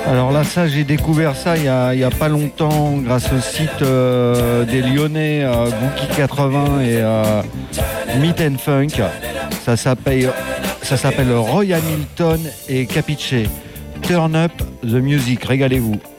Alors là, ça, j'ai découvert ça il y a pas longtemps grâce au site des Lyonnais Bookie 80 et Meat and Funk. Ça s'appelle Roy Hamilton et Capiche. Turn up the music, régalez-vous.